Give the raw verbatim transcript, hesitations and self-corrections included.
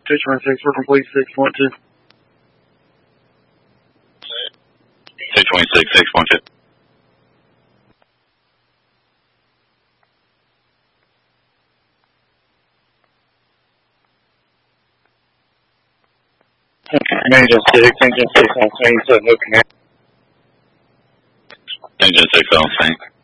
two twenty-six, we're complete, six point two. two twenty-six, six point two. Engine six, engine six on scene, so no connect. Engine six on scene.